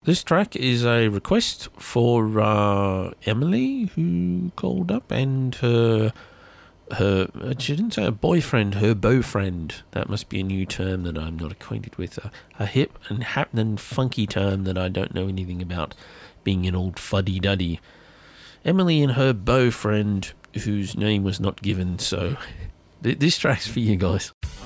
This track is a request for Emily, who called up, and her she didn't say a boyfriend, her beaufriend. That must be a new term that I'm not acquainted with. A hip and happening funky term that I don't know anything about, being an old fuddy-duddy. Emily and her beaufriend, whose name was not given, so this track's for you guys.